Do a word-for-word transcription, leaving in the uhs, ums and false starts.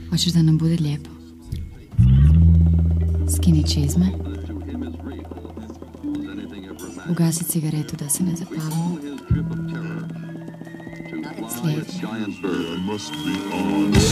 Hoćeš da nam bude lijepo? Skini čizme. Ugasi cigaretu da se ne zapalimo. Slijedi.